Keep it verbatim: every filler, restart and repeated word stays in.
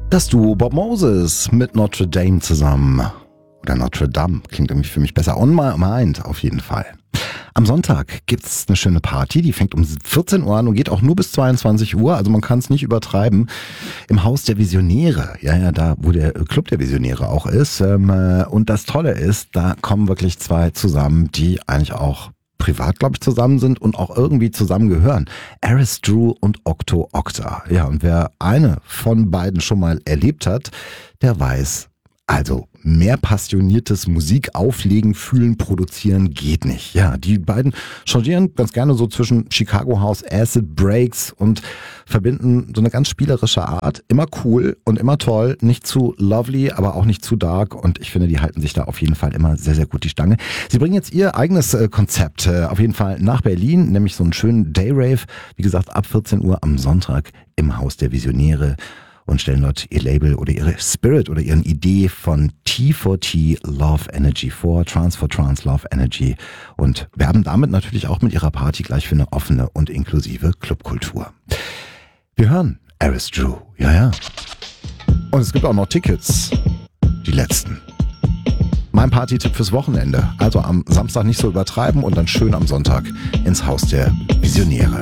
Das Duo Bob Moses mit Notre Dame zusammen. Oder Notre Dame klingt irgendwie für mich besser. On my mind auf jeden Fall. Am Sonntag gibt's eine schöne Party, die fängt um vierzehn Uhr an und geht auch nur bis zweiundzwanzig Uhr, also man kann es nicht übertreiben. Im Haus der Visionäre, ja, ja, da wo der Club der Visionäre auch ist. Ähm, und das Tolle ist, da kommen wirklich zwei zusammen, die eigentlich auch privat, glaube ich, zusammen sind und auch irgendwie zusammengehören. Aris Drew und Octo Octa. Ja, und wer eine von beiden schon mal erlebt hat, der weiß, also mehr passioniertes Musik auflegen, fühlen, produzieren geht nicht. Ja, die beiden changieren ganz gerne so zwischen Chicago House, Acid Breaks und verbinden so eine ganz spielerische Art. Immer cool und immer toll, nicht zu lovely, aber auch nicht zu dark, und ich finde, die halten sich da auf jeden Fall immer sehr, sehr gut die Stange. Sie bringen jetzt ihr eigenes äh, Konzept äh, auf jeden Fall nach Berlin, nämlich so einen schönen Dayrave, wie gesagt, ab vierzehn Uhr am Sonntag im Haus der Visionäre, und stellen dort ihr Label oder ihre Spirit oder ihren Idee von T for T Love Energy vor, Trans for Trans Love Energy, und werben damit natürlich auch mit ihrer Party gleich für eine offene und inklusive Clubkultur. Wir hören Aris Drew, ja, ja. Und es gibt auch noch Tickets, die letzten. Mein Party-Tipp fürs Wochenende, also am Samstag nicht so übertreiben und dann schön am Sonntag ins Haus der Visionäre.